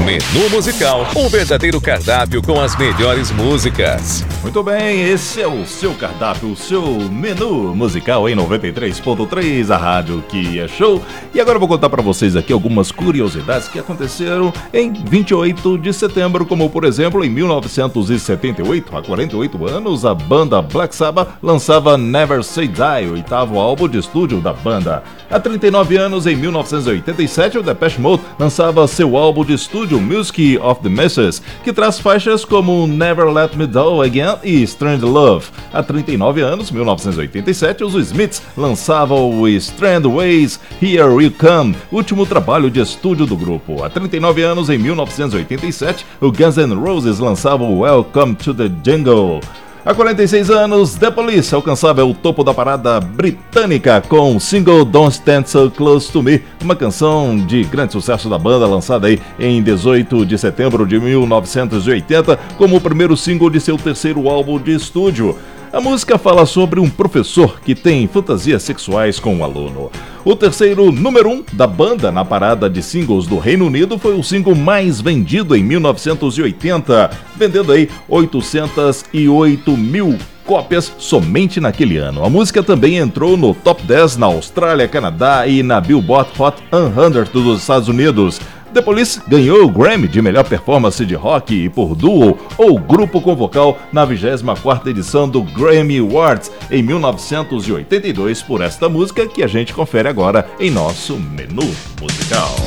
Menu musical, um verdadeiro cardápio com as melhores músicas. Muito bem, esse é o seu cardápio, o seu menu musical em 93.3, a rádio que é show. E agora eu vou contar para vocês aqui algumas curiosidades que aconteceram em 28 de setembro, como por exemplo, em 1978, há 48 anos, a banda Black Sabbath lançava Never Say Die, o oitavo álbum de estúdio da banda. Há 39 anos, em 1987, o Depeche Mode lançava seu álbum de estúdio Music of the Masses, que traz faixas como Never Let Me Down Again e Strange Love. Há 39 anos, 1987, os Smiths lançavam o Strange Ways, Here We Come, último trabalho de estúdio do grupo. Há 39 anos, em 1987, o Guns N' Roses lançava o Welcome to the Jungle. Há 46 anos, The Police alcançava o topo da parada britânica com o single Don't Stand So Close to Me, uma canção de grande sucesso da banda, lançada aí em 18 de setembro de 1980 como o primeiro single de seu terceiro álbum de estúdio. A música fala sobre um professor que tem fantasias sexuais com um aluno. O terceiro número 1 da banda na parada de singles do Reino Unido foi o single mais vendido em 1980, vendendo aí 808 mil cópias somente naquele ano. A música também entrou no Top 10 na Austrália, Canadá e na Billboard Hot 100 dos Estados Unidos. The Police ganhou o Grammy de melhor performance de rock por duo ou grupo com vocal na 24ª edição do Grammy Awards em 1982 por esta música que a gente confere agora em nosso menu musical.